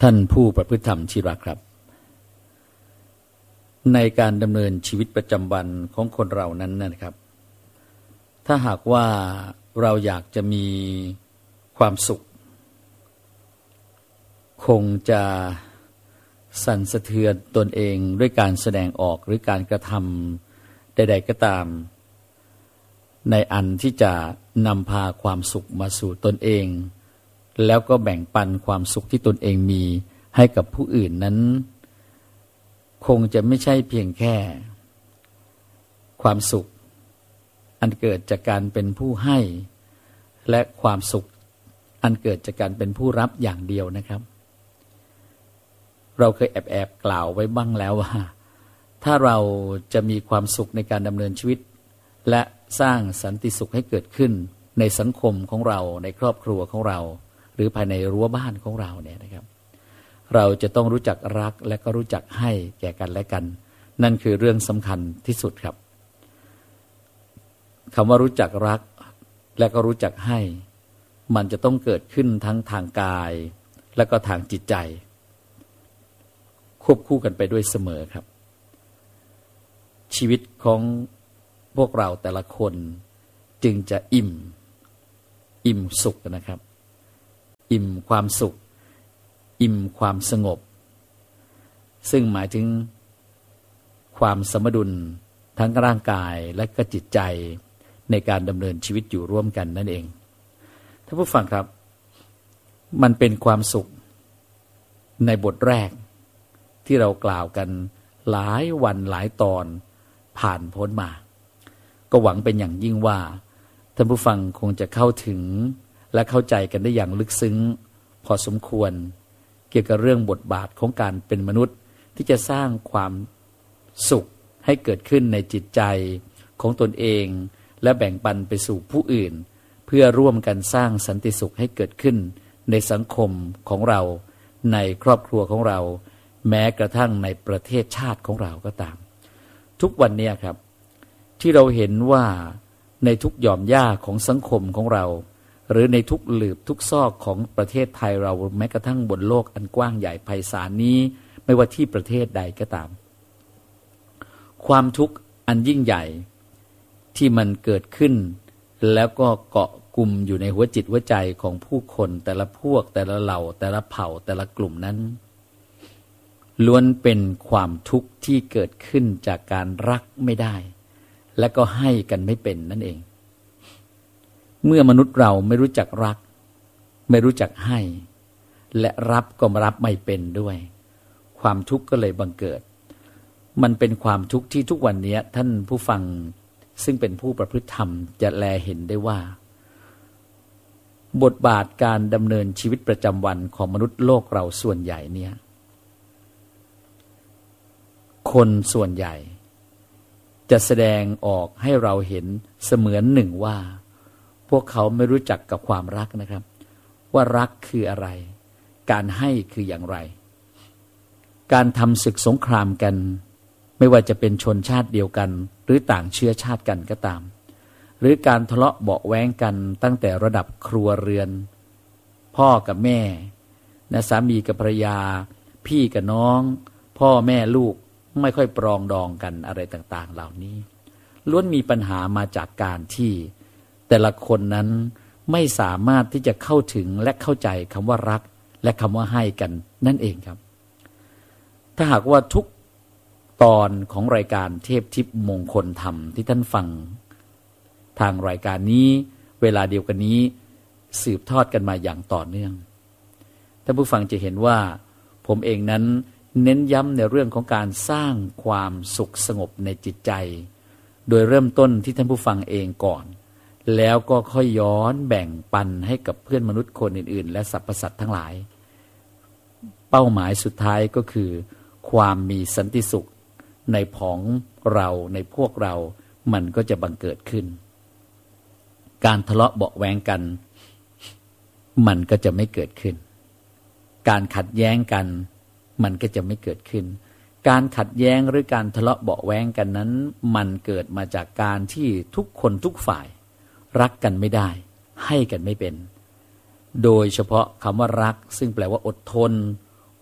ท่านผู้ประพฤติธรรมที่รักครับในการดำเนินชีวิตประจำวันของคนเรานั้นนะครับถ้าหากว่าเราอยากจะมีความสุขคงจะสั่นสะเทือนตนเองด้วยการแสดงออกหรือการกระทำใดๆก็ตามในอันที่จะนำพาความสุขมาสู่ตนเองแล้วก็แบ่งปันความสุขที่ตนเองมีให้กับผู้อื่นนั้นคงจะไม่ใช่เพียงแค่ความสุขอันเกิดจากการเป็นผู้ให้และความสุขอันเกิดจากการเป็นผู้รับอย่างเดียวนะครับเราเคยแอบกล่าวไว้บ้างแล้วว่าถ้าเราจะมีความสุขในการดำเนินชีวิตและสร้างสันติสุขให้เกิดขึ้นในสังคมของเราในครอบครัวของเราหรือภายในรั้วบ้านของเราเนี่ยนะครับเราจะต้องรู้จักรักและก็รู้จักให้แก่กันและกันนั่นคือเรื่องสำคัญที่สุดครับคำว่ารู้จักรักและก็รู้จักให้มันจะต้องเกิดขึ้นทั้งทางกายและก็ทางจิตใจควบคู่กันไปด้วยเสมอครับชีวิตของพวกเราแต่ละคนจึงจะอิ่มสุขนะครับอิ่มความสุขอิ่มความสงบซึ่งหมายถึงความสมดุลทั้งร่างกายและก็จิตใจในการดำเนินชีวิตอยู่ร่วมกันนั่นเองท่านผู้ฟังครับมันเป็นความสุขในบทแรกที่เรากล่าวกันหลายวันหลายตอนผ่านพ้นมาก็หวังเป็นอย่างยิ่งว่าท่านผู้ฟังคงจะเข้าถึงและเข้าใจกันได้อย่างลึกซึ้งพอสมควรเกี่ยวกับเรื่องบทบาทของการเป็นมนุษย์ที่จะสร้างความสุขให้เกิดขึ้นในจิตใจของตนเองและแบ่งปันไปสู่ผู้อื่นเพื่อร่วมกันสร้างสันติสุขให้เกิดขึ้นในสังคมของเราในครอบครัวของเราแม้กระทั่งในประเทศชาติของเราก็ตามทุกวันนี้ครับที่เราเห็นว่าในทุกหย่อมหญ้าของสังคมของเราหรือในทุกหลืบทุกซอกของประเทศไทยเราแม้กระทั่งบนโลกอันกว้างใหญ่ไพศาลนี้ไม่ว่าที่ประเทศใดก็ตามความทุกข์อันยิ่งใหญ่ที่มันเกิดขึ้นแล้วก็เกาะกลุ่มอยู่ในหัวจิตหัวใจของผู้คนแต่ละพวกแต่ละเหล่าแต่ละเผ่าแต่ละกลุ่มนั้นล้วนเป็นความทุกข์ที่เกิดขึ้นจากการรักไม่ได้และก็ให้กันไม่เป็นนั่นเองเมื่อมนุษย์เราไม่รู้จักรักไม่รู้จักให้และรับก็รับไม่เป็นด้วยความทุกข์ก็เลยบังเกิดมันเป็นความทุกข์ที่ทุกวันนี้ท่านผู้ฟังซึ่งเป็นผู้ประพฤติธรรมจะแลเห็นได้ว่าบทบาทการดำเนินชีวิตประจำวันของมนุษย์โลกเราส่วนใหญ่เนี่ยคนส่วนใหญ่จะแสดงออกให้เราเห็นเสมือนหนึ่งว่าพวกเขาไม่รู้จักกับความรักนะครับว่ารักคืออะไรการให้คืออย่างไรการทำศึกสงครามกันไม่ว่าจะเป็นชนชาติเดียวกันหรือต่างเชื้อชาติกันก็ตามหรือการทะเลาะเบาะแว้งกันตั้งแต่ระดับครัวเรือนพ่อกับแม่นะสามีกับภรรยาพี่กับน้องพ่อแม่ลูกไม่ค่อยปรองดองกันอะไรต่างๆเหล่านี้ล้วนมีปัญหามาจากการที่แต่ละคนนั้นไม่สามารถที่จะเข้าถึงและเข้าใจคำว่ารักและคำว่าให้กันนั่นเองครับถ้าหากว่าทุกตอนของรายการเทพทิพย์มงคลธรรมที่ท่านฟังทางรายการนี้เวลาเดียวกันนี้สืบทอดกันมาอย่างต่อเนื่องท่านผู้ฟังจะเห็นว่าผมเองนั้นเน้นย้ำในเรื่องของการสร้างความสุขสงบในจิตใจโดยเริ่มต้นที่ท่านผู้ฟังเองก่อนแล้วก็ค่อยย้อนแบ่งปันให้กับเพื่อนมนุษย์คนอื่นๆและสรรพสัตว์ทั้งหลายเป้าหมายสุดท้ายก็คือความมีสันติสุขในของเราในพวกเรามันก็จะบังเกิดขึ้นการทะเลาะเบาะแว้งกันมันก็จะไม่เกิดขึ้นการขัดแย้งกันมันก็จะไม่เกิดขึ้นการขัดแย้งหรือการทะเลาะเบาะแว้งกันนั้นมันเกิดมาจากการที่ทุกคนทุกฝ่ายรักกันไม่ได้ให้กันไม่เป็นโดยเฉพาะคำว่ารักซึ่งแปลว่าอดทน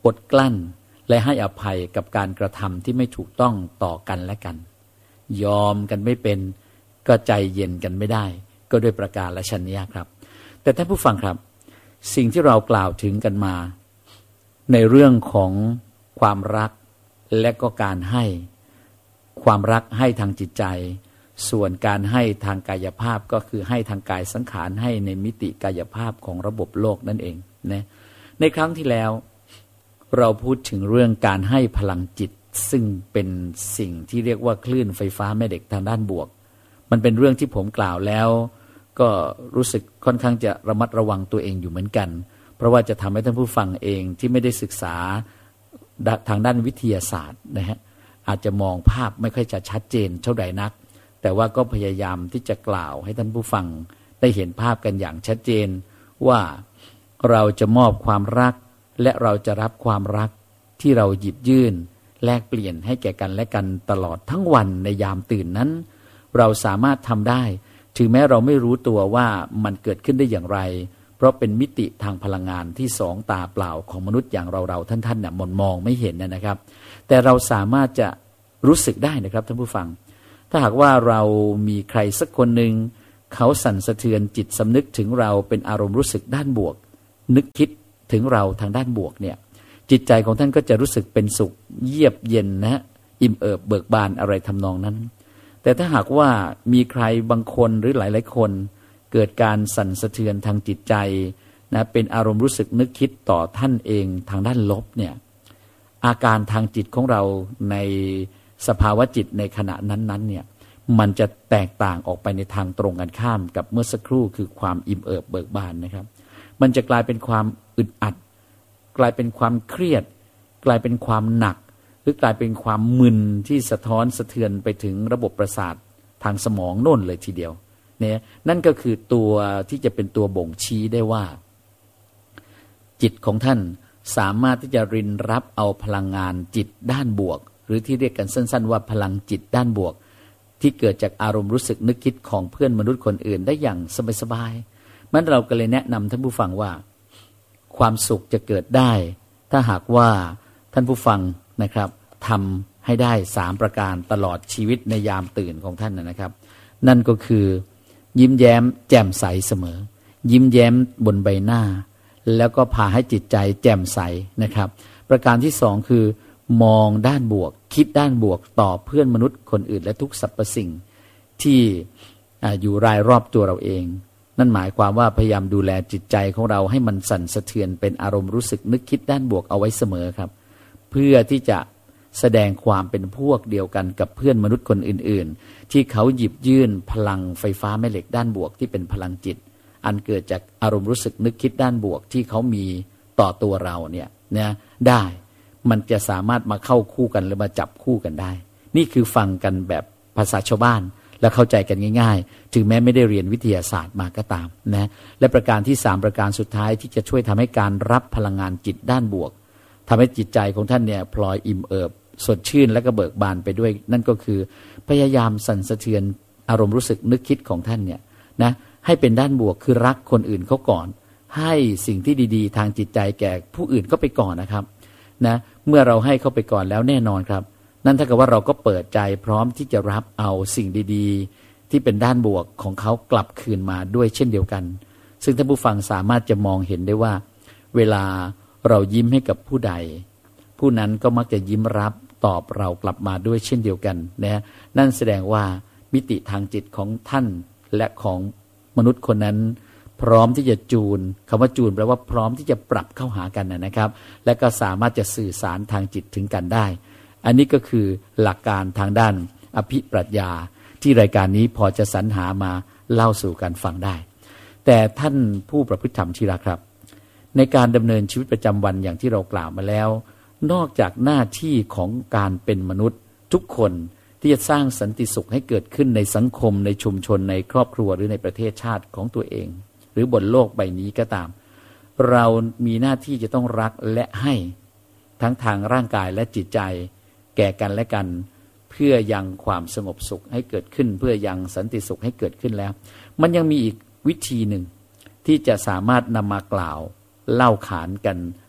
อดกลั้นและให้อภัยกับการกระทำที่ไม่ถูกต้องต่อกันและกัน ยอมกันไม่เป็นก็ใจเย็นกันไม่ได้ก็ด้วยประการละชนีครับแต่ท่านผู้ฟังครับสิ่งที่เรากล่าวถึงกันมาในเรื่องของความรักและก็การให้ความรักให้ทางจิตใจส่วนการให้ทางกายภาพก็คือให้ทางกายสังขารให้ในมิติกายภาพของระบบโลกนั่นเองนะในครั้งที่แล้วเราพูดถึงเรื่องการให้พลังจิตซึ่งเป็นสิ่งที่เรียกว่าคลื่นไฟฟ้าแม่เหล็กทางด้านบวกมันเป็นเรื่องที่ผมกล่าวแล้วก็รู้สึกค่อนข้างจะระมัดระวังตัวเองอยู่เหมือนกันเพราะว่าจะทำให้ท่านผู้ฟังเองที่ไม่ได้ศึกษาทางด้านวิทยาศาสตร์นะฮะอาจจะมองภาพไม่ค่อยจะชัดเจนเท่าใดนักแต่ว่าก็พยายามที่จะกล่าวให้ท่านผู้ฟังได้เห็นภาพกันอย่างชัดเจนว่าเราจะมอบความรักและเราจะรับความรักที่เราหยิบยื่นแลกเปลี่ยนให้แก่กันและกันตลอดทั้งวันในยามตื่นนั้นเราสามารถทำได้ถึงแม้เราไม่รู้ตัวว่ามันเกิดขึ้นได้อย่างไรเพราะเป็นมิติทางพลังงานที่สองตาเปล่าของมนุษย์อย่างเราท่านเนี่ยมองไม่เห็นนะครับแต่เราสามารถจะรู้สึกได้นะครับท่านผู้ฟังถ้าหากว่าเรามีใครสักคนหนึ่งเขาสั่นสะเทือนจิตสำนึกถึงเราเป็นอารมณ์รู้สึกด้านบวกนึกคิดถึงเราทางด้านบวกเนี่ยจิตใจของท่านก็จะรู้สึกเป็นสุขเยือกเย็นนะอิ่มเอิบเบิกบานอะไรทำนองนั้นแต่ถ้าหากว่ามีใครบางคนหรือหลายๆคนเกิดการสั่นสะเทือนทางจิตใจนะเป็นอารมณ์รู้สึกนึกคิดต่อท่านเองทางด้านลบเนี่ยอาการทางจิตของเราในสภาวะจิตในขณะนั้นๆเนี่ยมันจะแตกต่างออกไปในทางตรงกันข้ามกับเมื่อสักครู่คือความอิ่มเอิบเบิกบานนะครับมันจะกลายเป็นความอึดอัดกลายเป็นความเครียดกลายเป็นความหนักหรือกลายเป็นความมึนที่สะท้อนสะเทือนไปถึงระบบประสาททางสมองโน่นเลยทีเดียวเนี่ยนั่นก็คือตัวที่จะเป็นตัวบ่งชี้ได้ว่าจิตของท่านสามารถที่จะรินรับเอาพลังงานจิตด้านบวกหรือที่เรียกกันสั้นๆว่าพลังจิตด้านบวกที่เกิดจากอารมณ์รู้สึกนึกคิดของเพื่อนมนุษย์คนอื่นได้อย่างสบายๆมันเราก็เลยแนะนำท่านผู้ฟังว่าความสุขจะเกิดได้ถ้าหากว่าท่านผู้ฟังนะครับทำให้ได้3ประการตลอดชีวิตในยามตื่นของท่านนะครับนั่นก็คือยิ้มแย้มแจ่มใสเสมอยิ้มแย้มบนใบหน้าแล้วก็พาให้จิตใจแจ่มใสนะครับประการที่2คือมองด้านบวกคิดด้านบวกต่อเพื่อนมนุษย์คนอื่นและทุกสรรพสิ่งที่อยู่รายรอบตัวเราเองนั่นหมายความว่าพยายามดูแลจิตใจของเราให้มันสั่นสะเทือนเป็นอารมณ์รู้สึกนึกคิดด้านบวกเอาไว้เสมอครับเพื่อที่จะแสดงความเป็นพวกเดียวกันกับเพื่อนมนุษย์คนอื่นๆที่เขาหยิบยื่นพลังไฟฟ้าแม่เหล็กด้านบวกที่เป็นพลังจิตอันเกิดจากอารมณ์รู้สึกนึกคิดด้านบวกที่เขามีต่อตัวเราเนี่ยนะได้มันจะสามารถมาเข้าคู่กันหรือมาจับคู่กันได้นี่คือฟังกันแบบภาษาชาวบ้านและเข้าใจกันง่ายๆถึงแม้ไม่ได้เรียนวิทยาศาสตร์มาก็ตามนะและประการที่3ประการสุดท้ายที่จะช่วยทำให้การรับพลังงานจิตด้านบวกทำให้จิตใจของท่านเนี่ยพลอยอิ่มเอิบสดชื่นและก็เบิกบานไปด้วยนั่นก็คือพยายามสั่นสะเทือนอารมณ์รู้สึกนึกคิดของท่านเนี่ยนะให้เป็นด้านบวกคือรักคนอื่นเขาก่อนให้สิ่งที่ดีๆทางจิตใจแก่ผู้อื่นก็ไปก่อนนะครับนะเมื่อเราให้เขาไปก่อนแล้วแน่นอนครับนั่นเท่ากับว่าเราก็เปิดใจพร้อมที่จะรับเอาสิ่งดีๆที่เป็นด้านบวกของเขากลับคืนมาด้วยเช่นเดียวกันซึ่งท่านผู้ฟังสามารถจะมองเห็นได้ว่าเวลาเรายิ้มให้กับผู้ใดผู้นั้นก็มักจะยิ้มรับตอบเรากลับมาด้วยเช่นเดียวกันนะนั่นแสดงว่ามิติทางจิตของท่านและของมนุษย์คนนั้นพร้อมที่จะจูนคำว่าจูนแปลว่าพร้อมที่จะปรับเข้าหากันนะครับและก็สามารถจะสื่อสารทางจิตถึงกันได้อันนี้ก็คือหลักการทางด้านอภิปรัชญาที่รายการนี้พอจะสรรหามาเล่าสู่กันฟังได้แต่ท่านผู้ประพฤติธรรมที่รักครับในการดำเนินชีวิตประจำวันอย่างที่เรากล่าวมาแล้วนอกจากหน้าที่ของการเป็นมนุษย์ทุกคนที่จะสร้างสันติสุขให้เกิดขึ้นในสังคมในชุมชนในครอบครัวหรือในประเทศชาติของตัวเองหรือบนโลกใบนี้ก็ตามเรามีหน้าที่จะต้องรักและให้ทั้งทางร่างกายและจิตใจแก่กันและกันเพื่อยังความสงบสุขให้เกิดขึ้นเพื่อยังสันติสุขให้เกิดขึ้นแล้วมันยังมีอีกวิธีหนึ่งที่จะสามารถนำมากล่าวเล่าขานกัน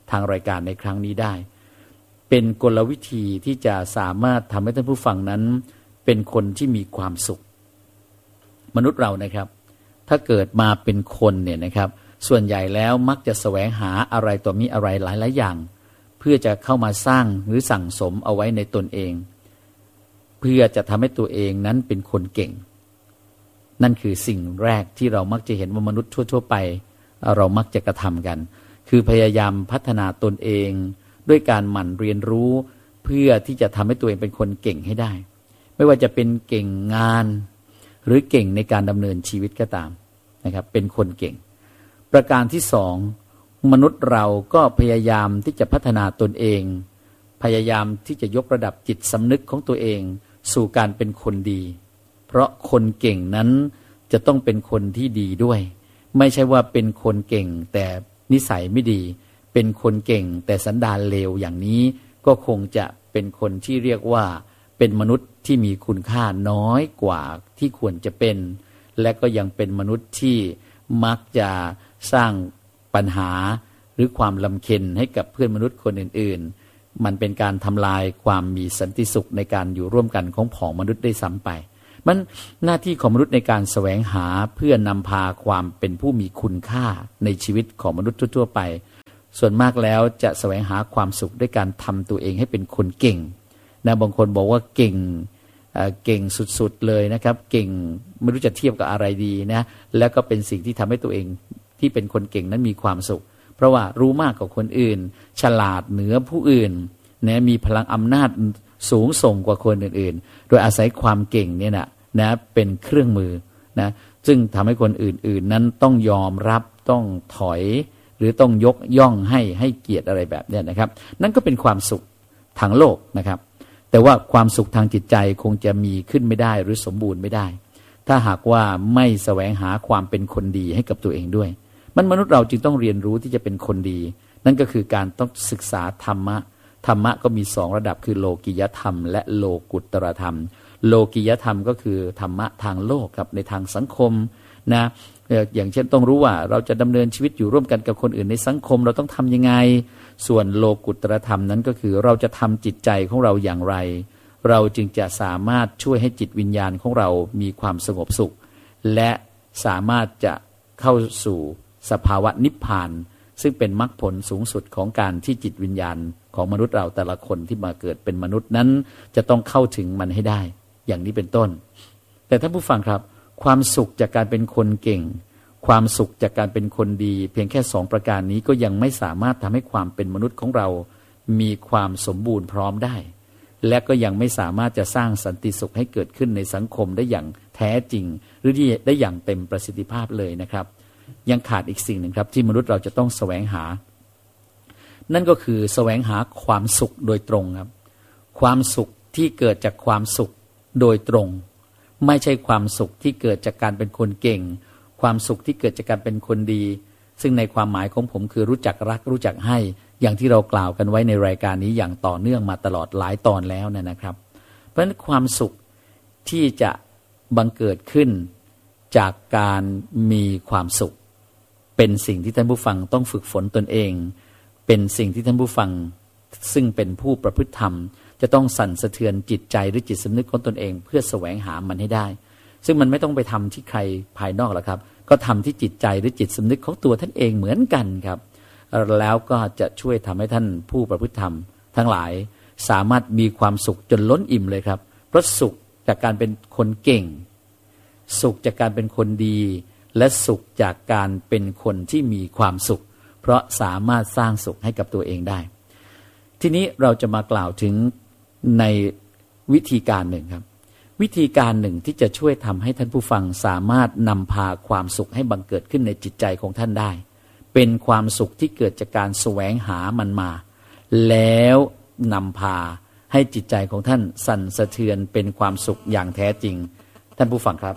ทางรายการในครั้งนี้ได้เป็นกลวิธีที่จะสามารถทำให้ท่านผู้ฟังนั้นเป็นคนที่มีความสุขมนุษย์เรานะครับถ้าเกิดมาเป็นคนเนี่ยนะครับส่วนใหญ่แล้วมักจะแสวงหาอะไรต่อมีอะไรหลายๆอย่างเพื่อจะเข้ามาสร้างหรือสั่งสมเอาไว้ในตนเองเพื่อจะทำให้ตัวเองนั้นเป็นคนเก่งนั่นคือสิ่งแรกที่เรามักจะเห็นว่ามนุษย์ทั่วๆไปเรามักจะกระทำกันคือพยายามพัฒนาตนเองด้วยการหมั่นเรียนรู้เพื่อที่จะทำให้ตัวเองเป็นคนเก่งให้ได้ไม่ว่าจะเป็นเก่งงานหรือเก่งในการดำเนินชีวิตก็ตามนะครับเป็นคนเก่งประการที่สองมนุษย์เราก็พยายามที่จะพัฒนาตนเองพยายามที่จะยกระดับจิตสำนึกของตัวเองสู่การเป็นคนดีเพราะคนเก่งนั้นจะต้องเป็นคนที่ดีด้วยไม่ใช่ว่าเป็นคนเก่งแต่นิสัยไม่ดีเป็นคนเก่งแต่สันดานเลวอย่างนี้ก็คงจะเป็นคนที่เรียกว่าเป็นมนุษย์ที่มีคุณค่าน้อยกว่าที่ควรจะเป็นและก็ยังเป็นมนุษย์ที่มักจะสร้างปัญหาหรือความลำเค็ญให้กับเพื่อนมนุษย์คนอื่นๆมันเป็นการทำลายความมีสันติสุขในการอยู่ร่วมกันของผองมนุษย์ได้ซ้ำไปมันหน้าที่ของมนุษย์ในการแสวงหาเพื่อนำพาความเป็นผู้มีคุณค่าในชีวิตของมนุษย์ทั่วๆไปส่วนมากแล้วจะแสวงหาความสุขด้วยการทำตัวเองให้เป็นคนเก่งนะบางคนบอกว่าเก่งสุดๆเลยนะครับเก่งไม่รู้จะเทียบกับอะไรดีนะแล้วก็เป็นสิ่งที่ทำให้ตัวเองที่เป็นคนเก่งนั้นมีความสุขเพราะว่ารู้มากกว่าคนอื่นฉลาดเหนือผู้อื่นนะมีพลังอำนาจสูงส่งกว่าคนอื่นๆโดยอาศัยความเก่งเนี่ยนะเป็นเครื่องมือนะซึ่งทำให้คนอื่นๆนั้นต้องยอมรับต้องถอยหรือต้องยกย่องให้เกียรติอะไรแบบนี้นะครับนั่นก็เป็นความสุขทางโลกนะครับแต่ว่าความสุขทางจิตใจคงจะมีขึ้นไม่ได้หรือสมบูรณ์ไม่ได้ถ้าหากว่าไม่แสวงหาความเป็นคนดีให้กับตัวเองด้วยมนุษย์เราจึงต้องเรียนรู้ที่จะเป็นคนดีนั่นก็คือการต้องศึกษาธรรมะก็มีสองระดับคือโลกิยธรรมและโลกุตตรธรรมโลกิยธรรมก็คือธรรมะทางโลกครับในทางสังคมนะอย่างเช่นต้องรู้ว่าเราจะดำเนินชีวิตอยู่ร่วมกันกับคนอื่นในสังคมเราต้องทำยังไงส่วนโลกุตตรธรรมนั้นก็คือเราจะทำจิตใจของเราอย่างไรเราจึงจะสามารถช่วยให้จิตวิญญาณของเรามีความสงบสุขและสามารถจะเข้าสู่สภาวะนิพพานซึ่งเป็นมรรคผลสูงสุดของการที่จิตวิญญาณของมนุษย์เราแต่ละคนที่มาเกิดเป็นมนุษย์นั้นจะต้องเข้าถึงมันให้ได้อย่างนี้เป็นต้นแต่ท่านผู้ฟังครับความสุขจากการเป็นคนเก่งความสุขจากการเป็นคนดีเพียงแค่สองประการนี้ก็ยังไม่สามารถทำให้ความเป็นมนุษย์ของเรามีความสมบูรณ์พร้อมได้และก็ยังไม่สามารถจะสร้างสันติสุขให้เกิดขึ้นในสังคมได้อย่างแท้จริงหรือที่ได้อย่างเต็มประสิทธิภาพเลยนะครับยังขาดอีกสิ่งหนึ่งครับที่มนุษย์เราจะต้องแสวงหานั่นก็คือแสวงหาความสุขโดยตรงครับความสุขที่เกิดจากความสุขโดยตรงไม่ใช่ความสุขที่เกิดจากการเป็นคนเก่งความสุขที่เกิดจากการเป็นคนดีซึ่งในความหมายของผมคือรู้จักรักรู้จักให้อย่างที่เรากล่าวกันไว้ในรายการนี้อย่างต่อเนื่องมาตลอดหลายตอนแล้วนะครับเพราะฉะนั้นความสุขที่จะบังเกิดขึ้นจากการมีความสุขเป็นสิ่งที่ท่านผู้ฟังต้องฝึกฝนตนเองเป็นสิ่งที่ท่านผู้ฟังซึ่งเป็นผู้ประพฤติธรรมจะต้องสั่นสะเทือนจิตใจหรือจิตสำนึกของตนเองเพื่อแสวงหามันให้ได้ซึ่งมันไม่ต้องไปทำที่ใครภายนอกหรอกครับก็ทำที่จิตใจหรือจิตสำนึกของตัวท่านเองเหมือนกันครับแล้วก็จะช่วยทำให้ท่านผู้ประพฤติธรรมทั้งหลายสามารถมีความสุขจนล้นอิ่มเลยครับเพราะสุขจากการเป็นคนเก่งสุขจากการเป็นคนดีและสุขจากการเป็นคนที่มีความสุขเพราะสามารถสร้างสุขให้กับตัวเองได้ทีนี้เราจะมากล่าวถึงในวิธีการหนึ่งครับวิธีการหนึ่งที่จะช่วยทำให้ท่านผู้ฟังสามารถนำพาความสุขให้บังเกิดขึ้นในจิตใจของท่านได้เป็นความสุขที่เกิดจากการแสวงหามันมาแล้วนำพาให้จิตใจของท่านสั่นสะเทือนเป็นความสุขอย่างแท้จริงท่านผู้ฟังครับ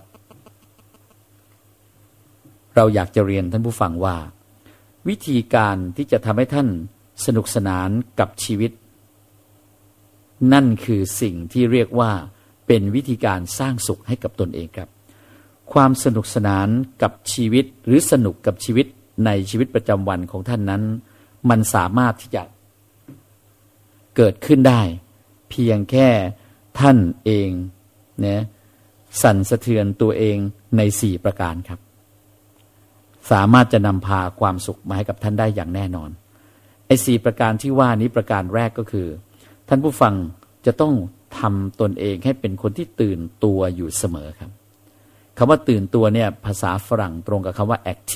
เราอยากจะเรียนท่านผู้ฟังว่าวิธีการที่จะทำให้ท่านสนุกสนานกับชีวิตนั่นคือสิ่งที่เรียกว่าเป็นวิธีการสร้างสุขให้กับตนเองครับความสนุกสนานกับชีวิตหรือสนุกกับชีวิตในชีวิตประจำวันของท่านนั้นมันสามารถที่จะเกิดขึ้นได้เพียงแค่ท่านเองเนี่ยสั่นสะเทือนตัวเองใน4ประการครับสามารถจะนำพาความสุขมาให้กับท่านได้อย่างแน่นอนไอ้4ประการที่ว่านี้ประการแรกก็คือท่านผู้ฟังจะต้องทำตนเองให้เป็นคนที่ตื่นตัวอยู่เสมอครับคำว่าตื่นตัวเนี่ยภาษาฝรั่งตรงกับคำว่า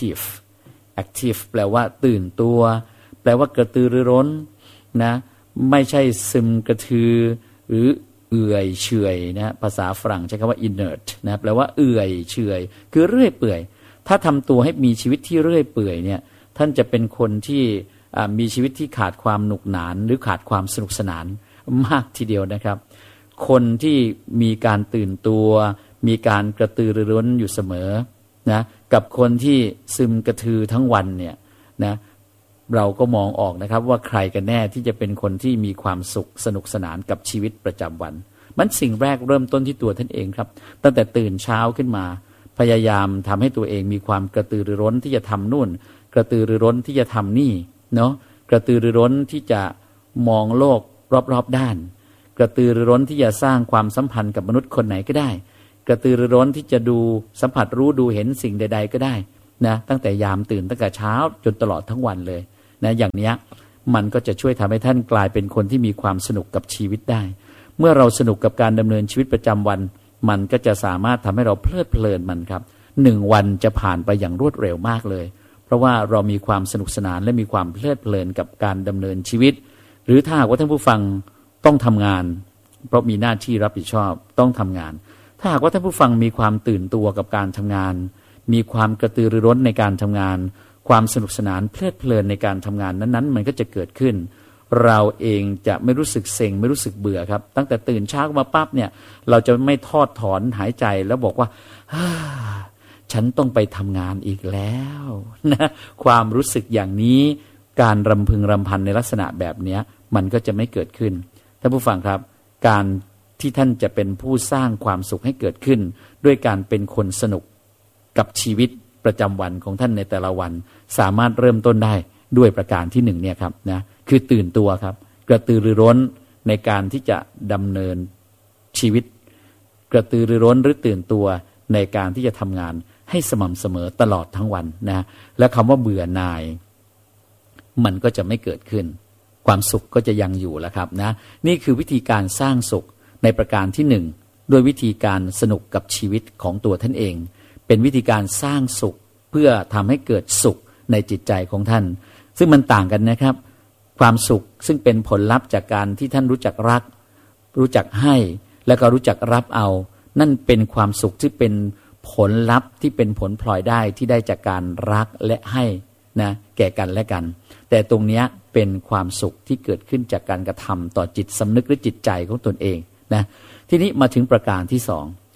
active แปลว่าตื่นตัวแปลว่ากระตือรือร้นนะไม่ใช่ซึมกระทือหรือเอื่อยเฉอยนะภาษาฝรั่งใช้คำว่า inert นะแปลว่าเอื่อยเฉอยคือเรื่อยเปื่อยถ้าทำตัวให้มีชีวิตที่เรื่อยเปื่อยเนี่ยท่านจะเป็นคนที่มีชีวิตที่ขาดความหนุกหนานหรือขาดความสนุกสนานมากทีเดียวนะครับคนที่มีการตื่นตัวมีการกระตือรือร้นอยู่เสมอนะกับคนที่ซึมกระทือทั้งวันเนี่ยนะเราก็มองออกนะครับว่าใครกันแน่ที่จะเป็นคนที่มีความสุขสนุกสนานกับชีวิตประจำวันมันสิ่งแรกเริ่มต้นที่ตัวท่านเองครับตั้งแต่ตื่นเช้าขึ้นมาพยายามทำให้ตัวเองมีความกระตือรือร้นที่จะทำนู่นกระตือรือร้นที่จะทำนี่เนาะกระตือรือร้นที่จะมองโลกรอบๆด้านกระตือรือร้นที่จะสร้างความสัมพันธ์กับมนุษย์คนไหนก็ได้กระตือรือร้นที่จะดูสัมผัสรู้ดูเห็นสิ่งใดๆก็ได้นะตั้งแต่ยามตื่นตั้งแต่เช้าจนตลอดทั้งวันเลยนะอย่างนี้มันก็จะช่วยทำให้ท่านกลายเป็นคนที่มีความสนุกกับชีวิตได้เมื่อเราสนุกกับการดำเนินชีวิตประจำวันมันก็จะสามารถทำให้เราเพลิดเพลินมันครับ1 วันจะผ่านไปอย่างรวดเร็วมากเลยเพราะว่าเรามีความสนุกสนานและมีความเพลิดเพลินกับการดำเนินชีวิตหรือถ้าหากว่าท่านผู้ฟังต้องทำงานเพราะมีหน้าที่รับผิดชอบต้องทำงานถ้าหากว่าท่านผู้ฟังมีความตื่นตัวกับการทำงานมีความกระตือรือร้นในการทำงานความสนุกสนานเพลิดเพลินในการทำงานนั้นๆมันก็จะเกิดขึ้นเราเองจะไม่รู้สึกเซ็งไม่รู้สึกเบื่อครับตั้งแต่ตื่นเช้ามาปั๊บเนี่ยเราจะไม่ทอดถอนหายใจแล้วบอกว่าฉันต้องไปทำงานอีกแล้วนะความรู้สึกอย่างนี้การรำพึงรำพันในลักษณะแบบนี้มันก็จะไม่เกิดขึ้นท่านผู้ฟังครับการที่ท่านจะเป็นผู้สร้างความสุขให้เกิดขึ้นด้วยการเป็นคนสนุกกับชีวิตประจำวันของท่านในแต่ละวันสามารถเริ่มต้นได้ด้วยประการที่1เนี่ยครับนะคือตื่นตัวครับกระตือรือร้นในการที่จะดำเนินชีวิตกระตือรือร้นหรือตื่นตัวในการที่จะทำงานให้สม่ำเสมอตลอดทั้งวันนะและคำว่าเบื่อหน่ายมันก็จะไม่เกิดขึ้นความสุขก็จะยังอยู่แล้วครับนะนี่คือวิธีการสร้างสุขในประการที่1ด้วยวิธีการสนุกกับชีวิตของตัวท่านเองเป็นวิธีการสร้างสุขเพื่อทำให้เกิดสุขในจิตใจของท่านซึ่งมันต่างกันนะครับความสุขซึ่งเป็นผลลัพธ์จากการที่ท่านรู้จักรักรู้จักให้แล้วก็รู้จักรับเอานั่นเป็นความสุขที่เป็นผลลัพธ์ที่เป็นผลพลอยได้ที่ได้จากการรักและให้นะแก่กันและกันแต่ตรงนี้เป็นความสุขที่เกิดขึ้นจากการกระทำต่อจิตสำนึกหรือจิตใจของตนเองนะทีนี้มาถึงประการที่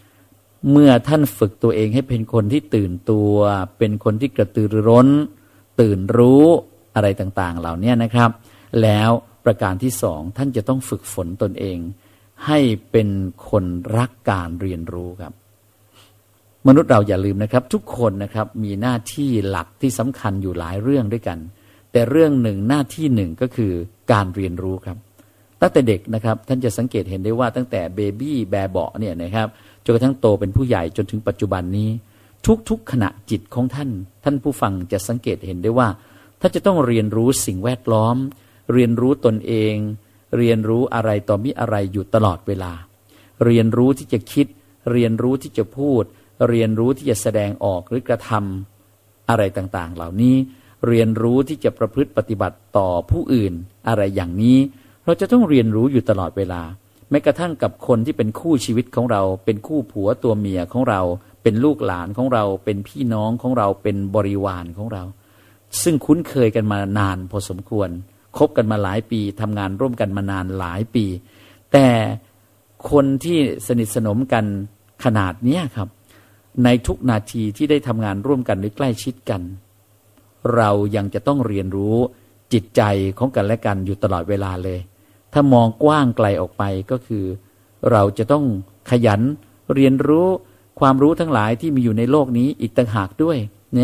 2เมื่อท่านฝึกตัวเองให้เป็นคนที่ตื่นตัวเป็นคนที่กระตือรือร้นตื่นรู้อะไรต่างๆเหล่านี้นะครับแล้วประการที่2ท่านจะต้องฝึกฝนตนเองให้เป็นคนรักการเรียนรู้ครับมนุษย์เราอย่าลืมนะครับทุกคนนะครับมีหน้าที่หลักที่สำคัญอยู่หลายเรื่องด้วยกันแต่เรื่องหนึ่งหน้าที่หนึ่งก็คือการเรียนรู้ครับตั้งแต่เด็กนะครับท่านจะสังเกตเห็นได้ว่าตั้งแต่เบบี้แบเบาะเนี่ยนะครับจนกระทั่งโตเป็นผู้ใหญ่จนถึงปัจจุบันนี้ทุกๆขณะจิตของท่านผู้ฟังจะสังเกตเห็นได้ว่าท่านจะต้องเรียนรู้สิ่งแวดล้อมเรียนรู้ตนเองเรียนรู้อะไรต่อมิอะไรอยู่ตลอดเวลาเรียนรู้ที่จะคิดเรียนรู้ที่จะพูดเรียนรู้ที่จะแสดงออกหรือกระทำอะไรต่างๆเหล่านี้เรียนรู้ที่จะประพฤติปฏิบัติต่อผู้อื่นอะไรอย่างนี้เราจะต้องเรียนรู้อยู่ตลอดเวลาแม้กระทั่งกับคนที่เป็นคู่ชีวิตของเราเป็นคู่ผัวตัวเมียของเราเป็นลูกหลานของเราเป็นพี่น้องของเราเป็นบริวารของเราซึ่งคุ้นเคยกันมานานพอสมควรคบกันมาหลายปีทำงานร่วมกันมานานหลายปีแต่คนที่สนิทสนมกันขนาดนี้ครับในทุกนาทีที่ได้ทำงานร่วมกันหรือใกล้ชิดกันเรายังจะต้องเรียนรู้จิตใจของกันและกันอยู่ตลอดเวลาเลยถ้ามองกว้างไกลออกไปก็คือเราจะต้องขยันเรียนรู้ความรู้ทั้งหลายที่มีอยู่ในโลกนี้อีกต่างหากด้วยเนี่ย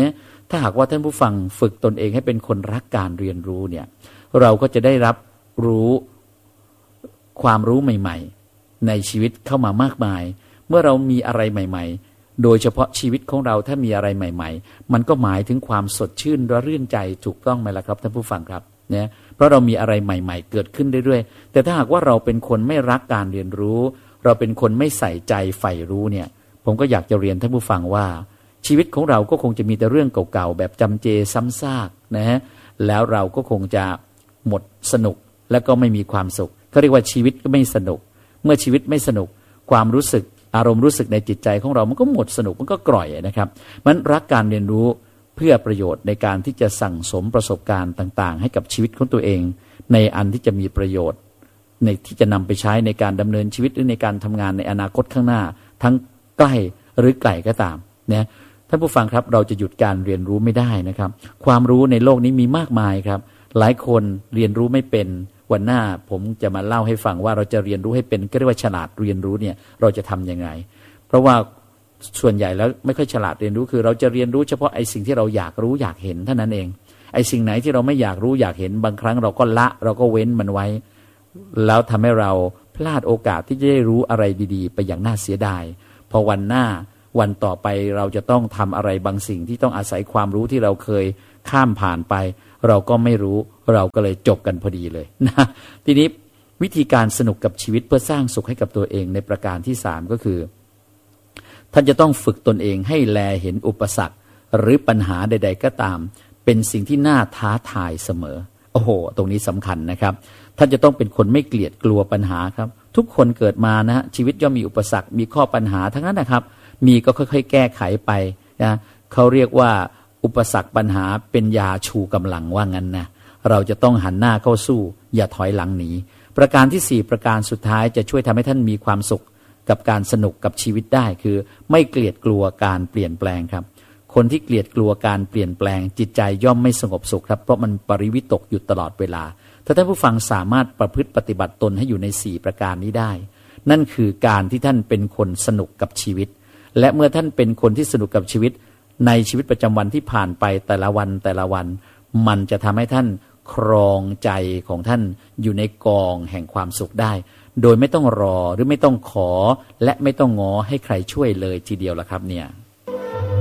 ถ้าหากว่าท่านผู้ฟังฝึกตนเองให้เป็นคนรักการเรียนรู้เนี่ยเราก็จะได้รับรู้ความรู้ใหม่ๆในชีวิตเข้ามามากมายเมื่อเรามีอะไรใหม่ๆโดยเฉพาะชีวิตของเราถ้ามีอะไรใหม่ๆมันก็หมายถึงความสดชื่นและรื่นใจถูกต้องไหมล่ะครับท่านผู้ฟังครับเนี่ยเพราะเรามีอะไรใหม่ๆเกิดขึ้นเรื่อยๆแต่ถ้าหากว่าเราเป็นคนไม่รักการเรียนรู้เราเป็นคนไม่ใส่ใจใฝ่รู้เนี่ยผมก็อยากจะเรียนท่านผู้ฟังว่าชีวิตของเราก็คงจะมีแต่เรื่องเก่าๆแบบจำเจซ้ำซากนะฮะแล้วเราก็คงจะหมดสนุกและก็ไม่มีความสุขเขาเรียกว่าชีวิตก็ไม่สนุกเมื่อชีวิตไม่สนุกความรู้สึกอารมณ์รู้สึกในจิตใจของเรามันก็หมดสนุกมันก็กร่อยนะครับมันรักการเรียนรู้เพื่อประโยชน์ในการที่จะสั่งสมประสบการณ์ต่างๆให้กับชีวิตของตัวเองในอันที่จะมีประโยชน์ในที่จะนำไปใช้ในการดำเนินชีวิตหรือในการทำงานในอนาคตข้างหน้าทั้งใกล้หรือไกลก็ตามเนี่ยท่านผู้ฟังครับเราจะหยุดการเรียนรู้ไม่ได้นะครับความรู้ในโลกนี้มีมากมายครับหลายคนเรียนรู้ไม่เป็นวันหน้าผมจะมาเล่าให้ฟังว่าเราจะเรียนรู้ให้เป็นก็เรียกว่าฉลาดเรียนรู้เนี่ยเราจะทำยังไงเพราะว่าส่วนใหญ่แล้วไม่ค่อยฉลาดเรียนรู้คือเราจะเรียนรู้เฉพาะไอ้สิ่งที่เราอยากรู้อยากเห็นเท่านั้นเองไอ้สิ่งไหนที่เราไม่อยากรู้อยากเห็นบางครั้งเราก็ละเราก็เว้นมันไว้แล้วทำให้เราพลาดโอกาสที่จะได้รู้อะไรดีๆไปอย่างน่าเสียดายพอวันหน้าวันต่อไปเราจะต้องทำอะไรบางสิ่งที่ต้องอาศัยความรู้ที่เราเคยข้ามผ่านไปเราก็ไม่รู้เราก็เลยจบกันพอดีเลยนะทีนี้วิธีการสนุกกับชีวิตเพื่อสร้างสุขให้กับตัวเองในประการที่3ก็คือท่านจะต้องฝึกตนเองให้แลเห็นอุปสรรคหรือปัญหาใดๆก็ตามเป็นสิ่งที่น่าท้าทายเสมอโอ้โหตรงนี้สำคัญนะครับท่านจะต้องเป็นคนไม่เกลียดกลัวปัญหาครับทุกคนเกิดมานะชีวิตย่อมมีอุปสรรคมีข้อปัญหาทั้งนั้นนะครับมีก็ค่อยๆแก้ไขไปนะเขาเรียกว่าอุปสรรคปัญหาเป็นยาชูกำลังว่างั้นนะเราจะต้องหันหน้าเข้าสู้อย่าถอยหลังหนีประการที่4ประการสุดท้ายจะช่วยทำให้ท่านมีความสุขกับการสนุกกับชีวิตได้คือไม่เกลียดกลัวการเปลี่ยนแปลงครับคนที่เกลียดกลัวการเปลี่ยนแปลงจิตใจย่อมไม่สงบสุขครับเพราะมันปริวิตกอยู่ตลอดเวลาถ้าท่านผู้ฟังสามารถประพฤติปฏิบัติตนให้อยู่ใน4ประการนี้ได้นั่นคือการที่ท่านเป็นคนสนุกกับชีวิตและเมื่อท่านเป็นคนที่สนุกกับชีวิตในชีวิตประจำวันที่ผ่านไปแต่ละวันมันจะทำให้ท่านครองใจของท่านอยู่ในกองแห่งความสุขได้โดยไม่ต้องรอหรือไม่ต้องขอและไม่ต้องง้อให้ใครช่วยเลยทีเดียวละครับเนี่ย